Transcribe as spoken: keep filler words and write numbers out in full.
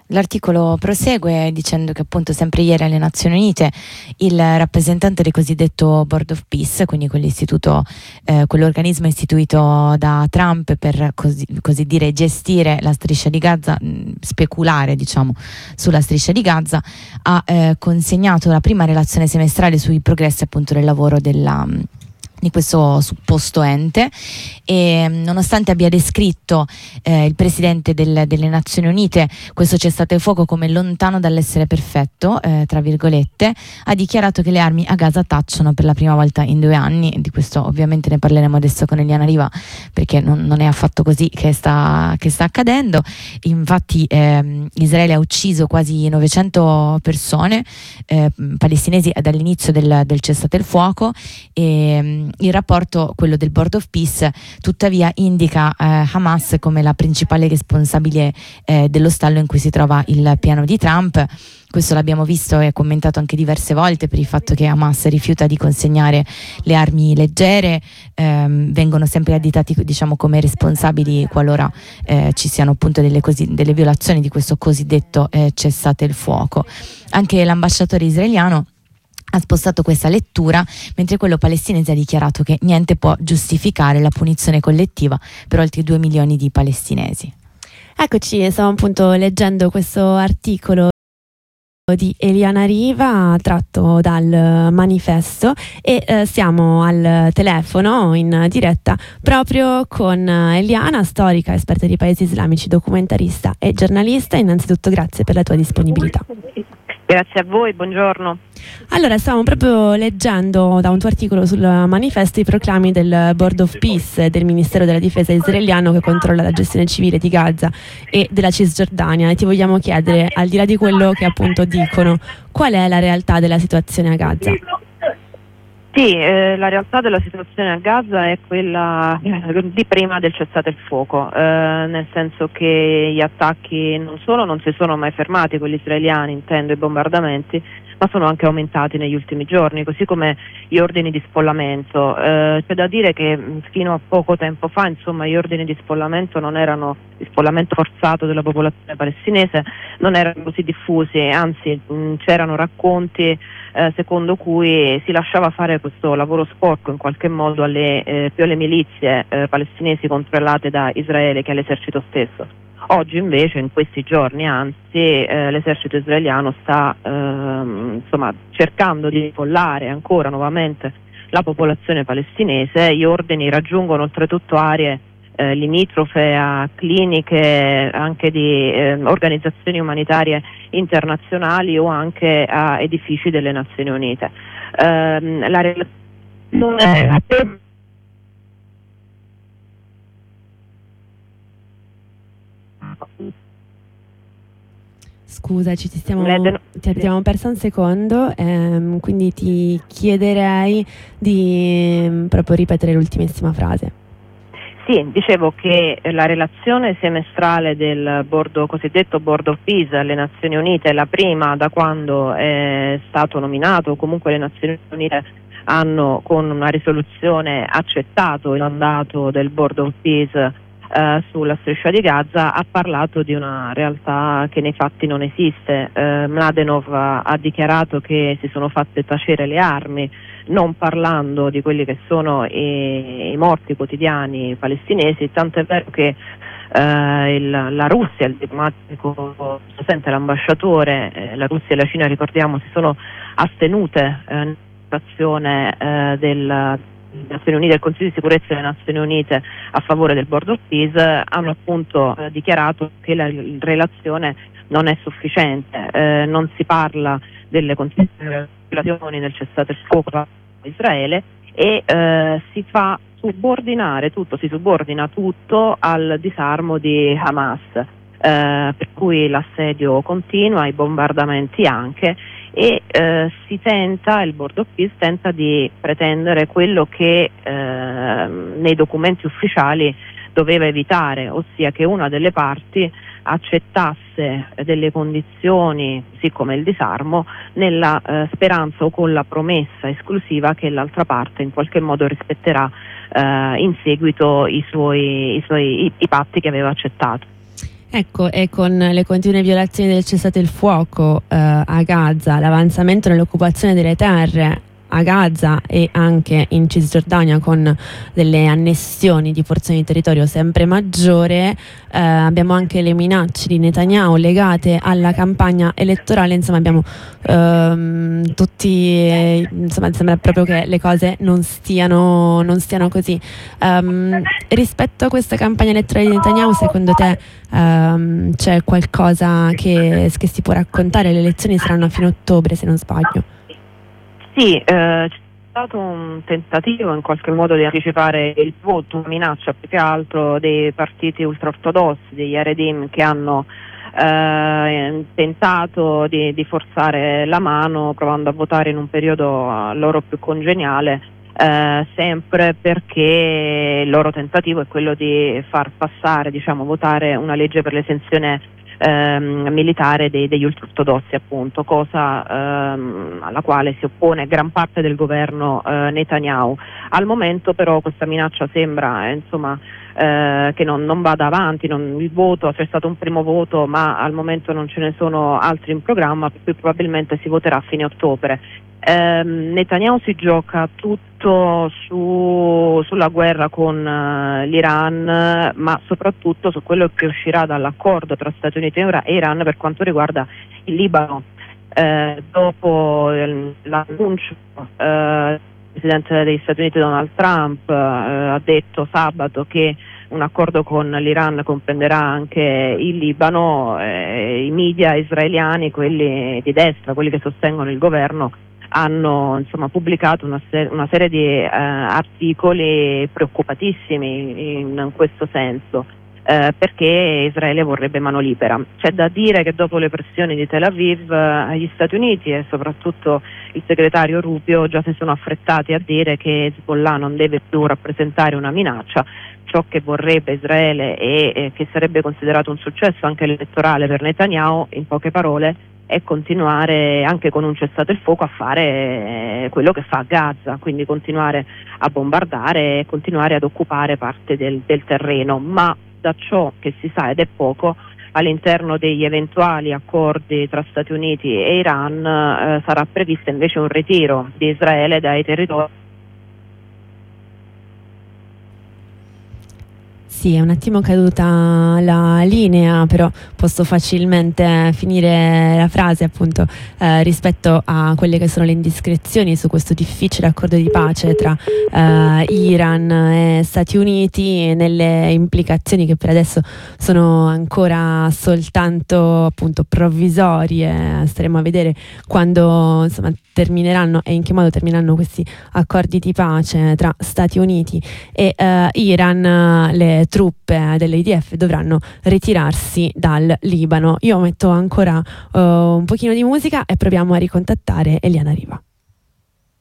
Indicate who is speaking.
Speaker 1: L'articolo prosegue dicendo che appunto sempre ieri alle Nazioni Unite il rappresentante del cosiddetto Board of Peace, quindi quell'istituto, eh, quell'organismo istituito da Trump per così, così dire gestire la striscia di Gaza, mh, speculare diciamo sulla striscia di Gaza, ha eh, consegnato la prima relazione semestrale sui progressi appunto del lavoro della di questo supposto ente e nonostante abbia descritto eh, il presidente del, delle Nazioni Unite questo cessate il fuoco come lontano dall'essere perfetto, eh, tra virgolette, ha dichiarato che le armi a Gaza tacciono per la prima volta in due anni. Di questo ovviamente ne parleremo adesso con Eliana Riva, perché non, non è affatto così che sta, che sta accadendo. Infatti ehm, Israele ha ucciso quasi novecento persone eh, palestinesi dall'inizio del, del cessate il fuoco e il rapporto, quello del Board of Peace, tuttavia indica eh, Hamas come la principale responsabile eh, dello stallo in cui si trova il piano di Trump. Questo l'abbiamo visto e commentato anche diverse volte per il fatto che Hamas rifiuta di consegnare le armi leggere, ehm, vengono sempre additati diciamo come responsabili qualora eh, ci siano appunto delle, cosi- delle violazioni di questo cosiddetto eh, cessate il fuoco. Anche l'ambasciatore israeliano ha spostato questa lettura, mentre quello palestinese ha dichiarato che niente può giustificare la punizione collettiva per oltre due milioni di palestinesi.
Speaker 2: Eccoci, stavo appunto leggendo questo articolo di Eliana Riva tratto dal Manifesto e eh, siamo al telefono in diretta proprio con Eliana, storica, esperta di paesi islamici, documentarista e giornalista. Innanzitutto grazie per la tua disponibilità.
Speaker 3: Grazie a voi, buongiorno.
Speaker 2: Allora, stavamo proprio leggendo da un tuo articolo sul Manifesto i proclami del Board of Peace del Ministero della Difesa israeliano che controlla la gestione civile di Gaza e della Cisgiordania, e ti vogliamo chiedere, al di là di quello che appunto dicono, qual è la realtà della situazione a Gaza?
Speaker 3: Sì, eh, la realtà della situazione a Gaza è quella eh, di prima del cessate il fuoco, eh, nel senso che gli attacchi non solo non si sono mai fermati, quelli israeliani intendo, i bombardamenti, ma sono anche aumentati negli ultimi giorni, così come gli ordini di spollamento. Eh, c'è da dire che fino a poco tempo fa, insomma, gli ordini di spollamento non erano, di spollamento forzato della popolazione palestinese non erano così diffusi, anzi mh, c'erano racconti eh, secondo cui si lasciava fare questo lavoro sporco in qualche modo alle, eh, più alle milizie eh, palestinesi controllate da Israele che all'esercito stesso. Oggi invece, in questi giorni anzi, eh, l'esercito israeliano sta ehm, insomma, cercando di ripollare ancora nuovamente la popolazione palestinese. Gli ordini raggiungono oltretutto aree eh, limitrofe a cliniche anche di eh, organizzazioni umanitarie internazionali o anche a edifici delle Nazioni Unite. Ehm, la relazione
Speaker 2: Scusaci, ti, stiamo, ti abbiamo perso un secondo, ehm, quindi ti chiederei di ehm, proprio ripetere l'ultimissima frase.
Speaker 3: Sì, dicevo che la relazione semestrale del board, cosiddetto Board of Peace alle Nazioni Unite è la prima da quando è stato nominato, o comunque le Nazioni Unite hanno con una risoluzione accettato il mandato del Board of Peace Uh, sulla striscia di Gaza. Ha parlato di una realtà che nei fatti non esiste. uh, Mladenov ha, ha dichiarato che si sono fatte tacere le armi, non parlando di quelli che sono i, i morti quotidiani palestinesi, tanto è vero che uh, il, la Russia, il diplomatico presente, l'ambasciatore, eh, la Russia e la Cina, ricordiamo, si sono astenute eh, nell'azione eh, del Nazioni Unite, del Consiglio di Sicurezza delle Nazioni Unite a favore del Board of Peace, hanno appunto eh, dichiarato che la relazione non è sufficiente, eh, non si parla delle considerazioni nel cessate il fuoco da Israele e eh, si fa subordinare tutto, si subordina tutto al disarmo di Hamas, eh, per cui l'assedio continua, i bombardamenti anche, e eh, si tenta, il Board of Peace tenta di pretendere quello che eh, nei documenti ufficiali doveva evitare, ossia che una delle parti accettasse delle condizioni, così come il disarmo, nella eh, speranza o con la promessa esclusiva che l'altra parte in qualche modo rispetterà eh, in seguito i suoi, i, suoi i, i patti che aveva accettato.
Speaker 2: Ecco, e con le continue violazioni del cessate il fuoco eh, a Gaza, l'avanzamento nell'occupazione delle terre a Gaza e anche in Cisgiordania con delle annessioni di porzioni di territorio sempre maggiore, eh, abbiamo anche le minacce di Netanyahu legate alla campagna elettorale, insomma abbiamo ehm, tutti, eh, insomma sembra proprio che le cose non stiano, non stiano così. Um, rispetto a questa campagna elettorale di Netanyahu, secondo te um, c'è qualcosa che, che si può raccontare? Le elezioni saranno a fine ottobre, se non sbaglio.
Speaker 3: Sì, eh, c'è stato un tentativo in qualche modo di anticipare il voto, una minaccia più che altro dei partiti ultraortodossi, degli Haredim, che hanno eh, tentato di, di forzare la mano provando a votare in un periodo a loro più congeniale, eh, sempre perché il loro tentativo è quello di far passare, diciamo, votare una legge per l'esenzione Ehm, militare dei, degli ultraortodossi, appunto, cosa ehm, alla quale si oppone gran parte del governo eh, Netanyahu. Al momento però questa minaccia sembra eh, insomma eh, che non, non vada avanti, non, il voto, c'è stato un primo voto ma al momento non ce ne sono altri in programma, per cui probabilmente si voterà a fine ottobre. Eh, Netanyahu si gioca tutto su, sulla guerra con uh, l'Iran, ma soprattutto su quello che uscirà dall'accordo tra Stati Uniti e Iran per quanto riguarda il Libano. Eh, dopo eh, l'annuncio eh, del Presidente degli Stati Uniti Donald Trump eh, ha detto sabato che un accordo con l'Iran comprenderà anche il Libano, eh, i media israeliani, quelli di destra, quelli che sostengono il governo, hanno insomma pubblicato una, ser- una serie di eh, articoli preoccupatissimi in, in questo senso, eh, perché Israele vorrebbe mano libera. C'è da dire che dopo le pressioni di Tel Aviv eh, gli Stati Uniti e soprattutto il segretario Rubio già si sono affrettati a dire che Hezbollah non deve più rappresentare una minaccia. Ciò che vorrebbe Israele e eh, che sarebbe considerato un successo anche elettorale per Netanyahu, in poche parole, è continuare anche con un cessate il fuoco a fare quello che fa a Gaza, quindi continuare a bombardare e continuare ad occupare parte del, del terreno, ma da ciò che si sa, ed è poco, all'interno degli eventuali accordi tra Stati Uniti e Iran eh, sarà previsto invece un ritiro di Israele dai territori.
Speaker 2: Sì, è un attimo caduta la linea, però posso facilmente finire la frase, appunto, eh, rispetto a quelle che sono le indiscrezioni su questo difficile accordo di pace tra eh, Iran e Stati Uniti, nelle implicazioni che per adesso sono ancora soltanto, appunto, provvisorie. Staremo a vedere quando, insomma, termineranno e in che modo termineranno questi accordi di pace tra Stati Uniti e eh, Iran. Le truppe dell'I D F dovranno ritirarsi dal Libano. Io metto ancora uh, un pochino di musica e proviamo a ricontattare Eliana Riva.